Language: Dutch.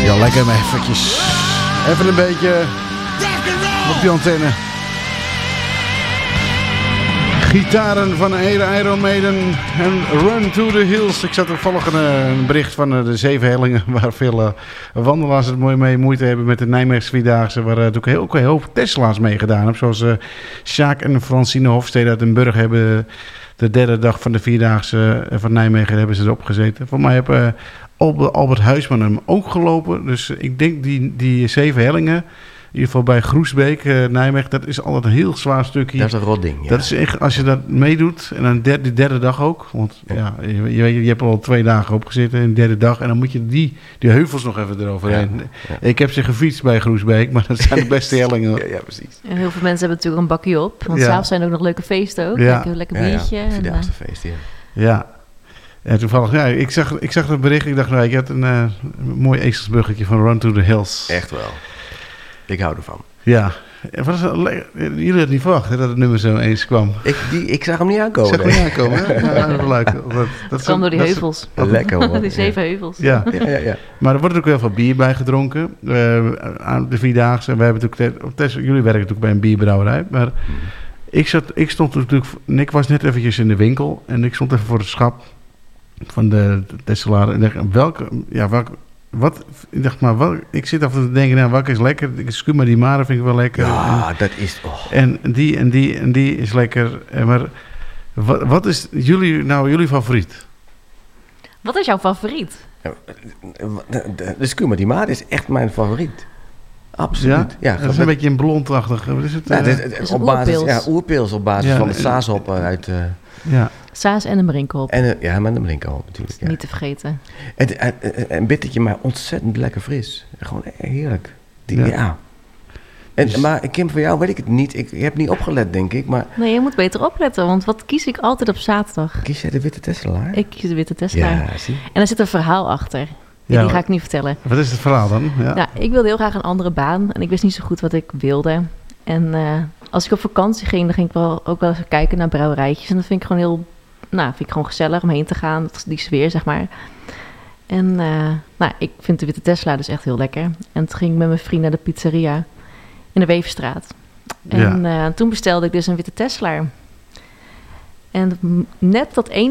Ja, lekker maar eventjes. Even een beetje op die antenne. Gitaren van Iron Maiden en Run to the Hills. Ik zat toevallig een bericht van de 7 hellingen waar veel wandelaars het mooi mee moeite hebben met de Nijmeegse Vierdaagse. Waar ook ook een hoop Tesla's mee gedaan hebben. Zoals Sjaak en Francine Hofstede uit Den Burg hebben de derde dag van de Vierdaagse van Nijmegen hebben ze erop gezeten. Voor mij heb Albert Huisman hem ook gelopen. Dus ik denk die 7 hellingen, in ieder geval bij Groesbeek, Nijmegen, dat is altijd een heel zwaar stukje. Dat is een rot ding, ja. Dat is echt, als je dat meedoet, en dan die derde dag ook. Want ja, je hebt al 2 dagen opgezeten en de derde dag. En dan moet je die heuvels nog even eroverheen. Ja. Ik heb ze gefietst bij Groesbeek, maar dat zijn de beste hellingen. Ja, precies. En heel veel mensen hebben natuurlijk een bakje op. Want s'avonds zijn er ook nog leuke feesten ook. Ja. Lekker biertje. Ja, Vierdaagse feest, ja. Ja. En toevallig, ja, ik zag dat bericht. Ik dacht, nou, je hebt een mooi ezelsbruggetje van Run to the Hills. Echt wel. Ik hou ervan. Ja. Jullie hadden niet verwacht hè, dat het nummer zo eens kwam. Ik zag hem niet aankomen. Zag hem niet aankomen, hè? Ja, leuk. Dat kwam door die heuvels. Lekker hoor. Die 7 heuvels. Ja. Ja. Maar er wordt ook heel veel bier bij gedronken. Aan de Vierdaagse. We hebben natuurlijk, jullie werken natuurlijk bij een bierbrouwerij. Maar ik stond natuurlijk... Ik was net eventjes in de winkel. En ik stond even voor het schap van de Tesselaar. En ik dacht, ik dacht maar, ik zit af te denken, nou, welke is lekker? Scuma di Mare vind ik wel lekker. Ja, dat is... Oh. En die is lekker. Maar wat is jullie favoriet? Wat is jouw favoriet? De Scuma di Mare is echt mijn favoriet. Absoluut. Ja, dat is een beetje een blondachtig. Wat is het? Het is op basis, oerpils op basis van de saashop uit... Saas en een brinkhop. Met een brinkhop natuurlijk. Ja. Niet te vergeten. Een bittertje, maar ontzettend lekker fris. Gewoon heerlijk. Maar Kim, voor jou weet ik het niet. Ik heb niet opgelet, denk ik. Maar... Nee, je moet beter opletten. Want wat kies ik altijd op zaterdag? Kies jij de witte Tesselaar? Ik kies de witte Tesselaar. Ja, zie. En er zit een verhaal achter. Die ga ik niet vertellen. Wat is het verhaal dan? Ja. Nou, ik wilde heel graag een andere baan. En ik wist niet zo goed wat ik wilde. En als ik op vakantie ging, dan ging ik ook wel eens kijken naar brouwerijtjes. En dat vind ik gewoon vind ik gewoon gezellig om heen te gaan. Die sfeer, zeg maar. En ik vind de witte Tesla dus echt heel lekker. En toen ging ik met mijn vriend naar de pizzeria in de Weverstraat. En toen bestelde ik dus een witte Tesla. En net dat